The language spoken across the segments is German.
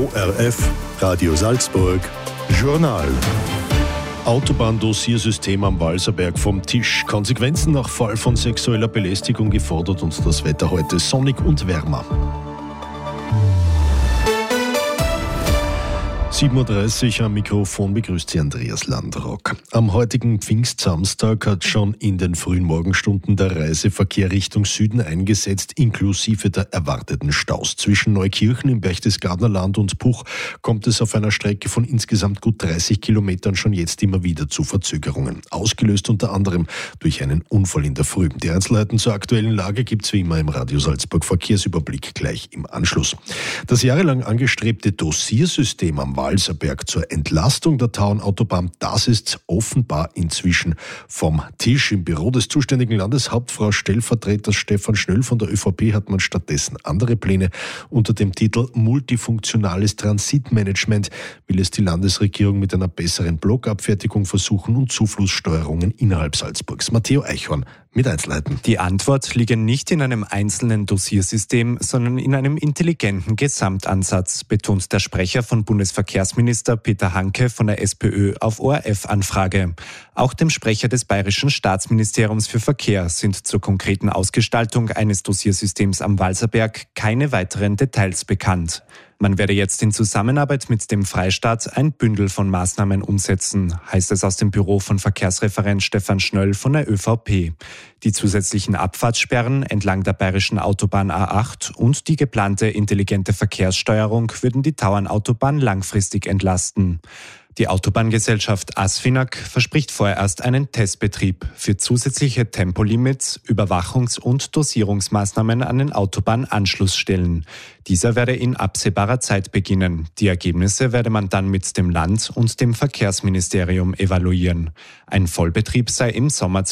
ORF, Radio Salzburg, Journal. Autobahndossiersystem am Walserberg vom Tisch. Konsequenzen nach Fall von sexueller Belästigung gefordert und das Wetter heute sonnig und wärmer. 7.30 Uhr am Mikrofon begrüßt Sie Andreas Landrock. Am heutigen Pfingstsamstag hat schon in den frühen Morgenstunden der Reiseverkehr Richtung Süden eingesetzt, inklusive der erwarteten Staus. Zwischen Neukirchen im Berchtesgadener Land und Puch kommt es auf einer Strecke von insgesamt gut 30 Kilometern schon jetzt immer wieder zu Verzögerungen. Ausgelöst unter anderem durch einen Unfall in der Früh. Die Einzelheiten zur aktuellen Lage gibt es wie immer im Radio Salzburg Verkehrsüberblick gleich im Anschluss. Das jahrelang angestrebte Dossiersystem am Walserberg zur Entlastung der Tauernautobahn, das ist offenbar inzwischen vom Tisch. Im Büro des zuständigen Landeshauptfrau Stellvertreters Stefan Schnöll von der ÖVP hat man stattdessen andere Pläne. Unter dem Titel Multifunktionales Transitmanagement will es die Landesregierung mit einer besseren Blockabfertigung versuchen und Zuflusssteuerungen innerhalb Salzburgs. Matteo Eichhorn mit Einzelheiten. Die Antwort liege nicht in einem einzelnen Dossiersystem, sondern in einem intelligenten Gesamtansatz, betont der Sprecher von Bundesverkehrsminister Peter Hanke von der SPÖ auf ORF-Anfrage. Auch dem Sprecher des Bayerischen Staatsministeriums für Verkehr sind zur konkreten Ausgestaltung eines Dossiersystems am Walserberg keine weiteren Details bekannt. Man werde jetzt in Zusammenarbeit mit dem Freistaat ein Bündel von Maßnahmen umsetzen, heißt es aus dem Büro von Verkehrsreferent Stefan Schnöll von der ÖVP. Die zusätzlichen Abfahrtssperren entlang der bayerischen Autobahn A8 und die geplante intelligente Verkehrssteuerung würden die Tauernautobahn langfristig entlasten. Die Autobahngesellschaft ASFINAG verspricht vorerst einen Testbetrieb für zusätzliche Tempolimits, Überwachungs- und Dosierungsmaßnahmen an den Autobahnanschlussstellen. Dieser werde in absehbarer Zeit beginnen. Die Ergebnisse werde man dann mit dem Land und dem Verkehrsministerium evaluieren. Ein Vollbetrieb sei im Sommer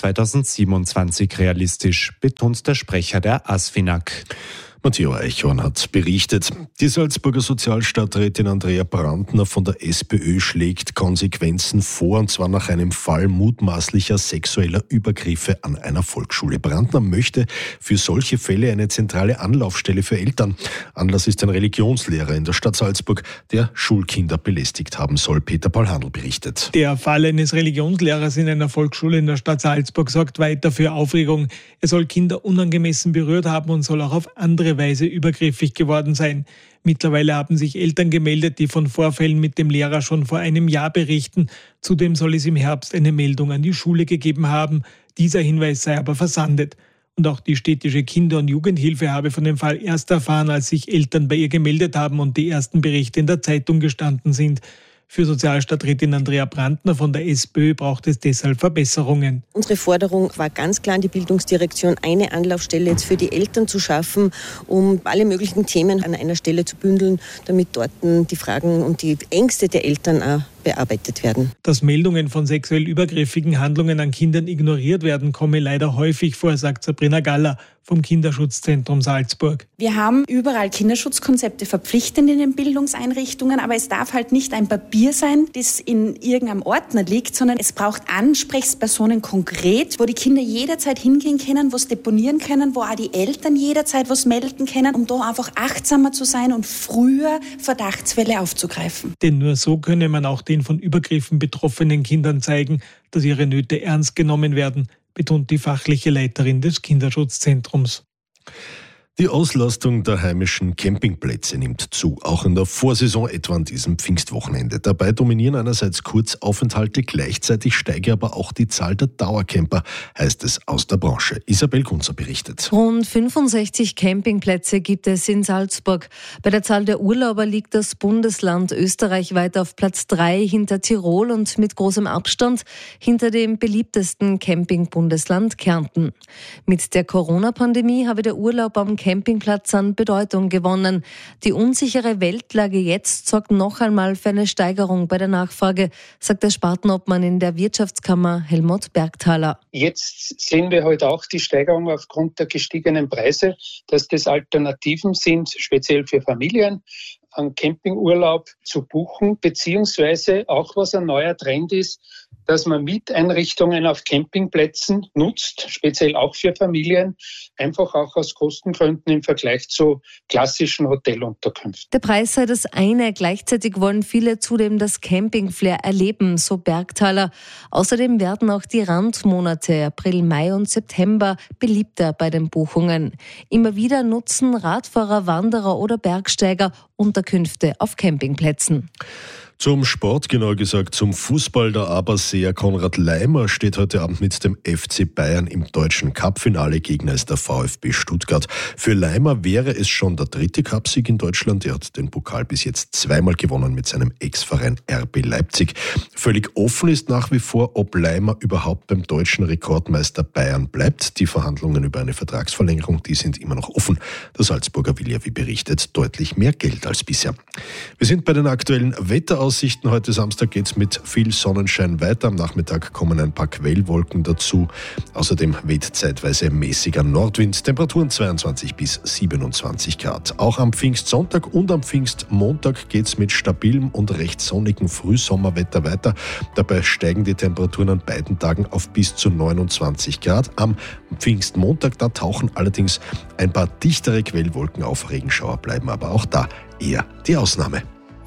2027 realistisch, betont der Sprecher der ASFINAG. Matteo Eichhorn hat berichtet. Die Salzburger Sozialstadträtin Andrea Brandner von der SPÖ schlägt Konsequenzen vor, und zwar nach einem Fall mutmaßlicher sexueller Übergriffe an einer Volksschule. Brandner möchte für solche Fälle eine zentrale Anlaufstelle für Eltern. Anlass ist ein Religionslehrer in der Stadt Salzburg, der Schulkinder belästigt haben soll. Peter Paul Handl berichtet. Der Fall eines Religionslehrers in einer Volksschule in der Stadt Salzburg sorgt weiter für Aufregung. Er soll Kinder unangemessen berührt haben und soll auch auf andere Weise übergriffig geworden sein. Mittlerweile haben sich Eltern gemeldet, die von Vorfällen mit dem Lehrer schon vor einem Jahr berichten. Zudem soll es im Herbst eine Meldung an die Schule gegeben haben. Dieser Hinweis sei aber versandet. Und auch die städtische Kinder- und Jugendhilfe habe von dem Fall erst erfahren, als sich Eltern bei ihr gemeldet haben und die ersten Berichte in der Zeitung gestanden sind. Für Sozialstadträtin Andrea Brandner von der SPÖ braucht es deshalb Verbesserungen. Unsere Forderung war ganz klar an die Bildungsdirektion, eine Anlaufstelle jetzt für die Eltern zu schaffen, um alle möglichen Themen an einer Stelle zu bündeln, damit dort die Fragen und die Ängste der Eltern auch bearbeitet werden. Dass Meldungen von sexuell übergriffigen Handlungen an Kindern ignoriert werden, komme leider häufig vor, sagt Sabrina Galler vom Kinderschutzzentrum Salzburg. Wir haben überall Kinderschutzkonzepte verpflichtend in den Bildungseinrichtungen, aber es darf halt nicht ein Papier sein, das in irgendeinem Ordner liegt, sondern es braucht Ansprechpersonen konkret, wo die Kinder jederzeit hingehen können, was deponieren können, wo auch die Eltern jederzeit was melden können, um da einfach achtsamer zu sein und früher Verdachtsfälle aufzugreifen. Denn nur so könne man auch den von Übergriffen betroffenen Kindern zeigen, dass ihre Nöte ernst genommen werden, betont die fachliche Leiterin des Kinderschutzzentrums. Die Auslastung der heimischen Campingplätze nimmt zu, auch in der Vorsaison etwa an diesem Pfingstwochenende. Dabei dominieren einerseits Kurzaufenthalte, gleichzeitig steige aber auch die Zahl der Dauercamper, heißt es aus der Branche. Isabel Kunzer berichtet. Rund 65 Campingplätze gibt es in Salzburg. Bei der Zahl der Urlauber liegt das Bundesland Österreich weit auf Platz 3 hinter Tirol und mit großem Abstand hinter dem beliebtesten Campingbundesland Kärnten. Mit der Corona-Pandemie habe der Urlaub am Campingplatz an Bedeutung gewonnen. Die unsichere Weltlage jetzt sorgt noch einmal für eine Steigerung bei der Nachfrage, sagt der Spartenobmann in der Wirtschaftskammer Helmut Bergthaler. Jetzt sehen wir heute auch die Steigerung aufgrund der gestiegenen Preise, dass das Alternativen sind, speziell für Familien, einen Campingurlaub zu buchen, beziehungsweise auch was ein neuer Trend ist, dass man Mieteinrichtungen auf Campingplätzen nutzt, speziell auch für Familien, einfach auch aus Kostengründen im Vergleich zu klassischen Hotelunterkünften. Der Preis sei das eine, gleichzeitig wollen viele zudem das Campingflair erleben, so Bergtaler. Außerdem werden auch die Randmonate April, Mai und September beliebter bei den Buchungen. Immer wieder nutzen Radfahrer, Wanderer oder Bergsteiger Unterkünfte auf Campingplätzen. Zum Sport, genauer gesagt zum Fußball. Der Aberseer Konrad Laimer steht heute Abend mit dem FC Bayern im deutschen Cup-Finale. Gegner ist der VfB Stuttgart. Für Laimer wäre es schon der 3. Cupsieg in Deutschland. Er hat den Pokal bis jetzt 2-mal gewonnen mit seinem Ex-Verein RB Leipzig. Völlig offen ist nach wie vor, ob Laimer überhaupt beim deutschen Rekordmeister Bayern bleibt. Die Verhandlungen über eine Vertragsverlängerung, die sind immer noch offen. Der Salzburger will ja, wie berichtet, deutlich mehr Geld als bisher. Wir sind bei den aktuellen Wetteraussichten. Heute Samstag geht es mit viel Sonnenschein weiter. Am Nachmittag kommen ein paar Quellwolken dazu. Außerdem weht zeitweise mäßiger Nordwind. Temperaturen 22 bis 27 Grad. Auch am Pfingstsonntag und am Pfingstmontag geht es mit stabilem und recht sonnigem Frühsommerwetter weiter. Dabei steigen die Temperaturen an beiden Tagen auf bis zu 29 Grad. Am Pfingstmontag, da tauchen allerdings ein paar dichtere Quellwolken auf. Regenschauer bleiben aber auch da eher die Ausnahme.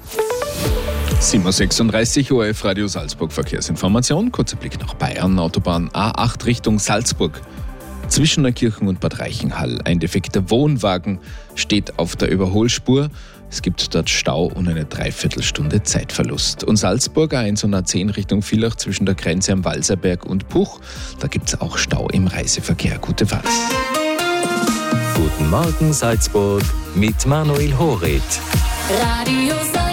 7.36 Uhr, ORF Radio Salzburg Verkehrsinformation. Kurzer Blick nach Bayern. Autobahn A8 Richtung Salzburg. Zwischen Neukirchen und Bad Reichenhall. Ein defekter Wohnwagen steht auf der Überholspur. Es gibt dort Stau und eine Dreiviertelstunde Zeitverlust. Und Salzburg A1 und A10 Richtung Villach zwischen der Grenze am Walserberg und Puch. Da gibt es auch Stau im Reiseverkehr. Gute Fahrt. Guten Morgen Salzburg mit Manuel Horit. Radio Salzburg.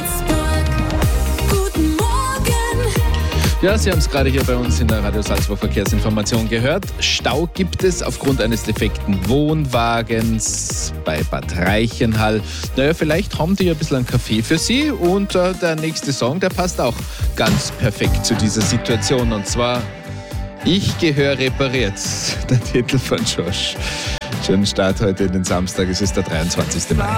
Ja, Sie haben es gerade hier bei uns in der Radio Salzburg Verkehrsinformation gehört. Stau gibt es aufgrund eines defekten Wohnwagens bei Bad Reichenhall. Naja, vielleicht haben die ja ein bisschen einen Kaffee für Sie und der nächste Song, der passt auch ganz perfekt zu dieser Situation. Und zwar Ich gehöre repariert, der Titel von Josh. Schönen Start heute in den Samstag, es ist der 23. Mai.